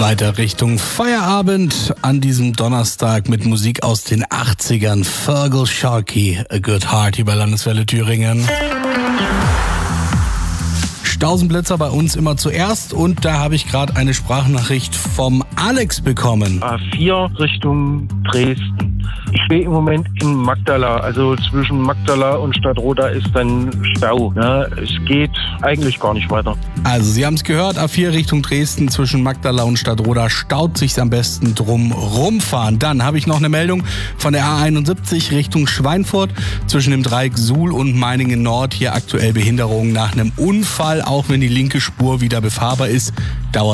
Weiter Richtung Feierabend an diesem Donnerstag mit Musik aus den 80ern. Feargal Sharkey, A Good Heart hier bei Landeswelle Thüringen. Stausenblitzer bei uns immer zuerst und da habe ich gerade eine Sprachnachricht vom Alex bekommen. A4 Richtung Dresden. Ich stehe im Moment in Magdala, also zwischen Magdala und Stadtroda ist dann Stau. Ja, es geht eigentlich gar nicht weiter. Also Sie haben es gehört, A4 Richtung Dresden zwischen Magdala und Stadtroda staut sich am besten drum rumfahren. Dann habe ich noch eine Meldung von der A71 Richtung Schweinfurt zwischen dem Dreieck Suhl und Meiningen Nord. Hier aktuell Behinderung nach einem Unfall, auch wenn die linke Spur wieder befahrbar ist. Dauert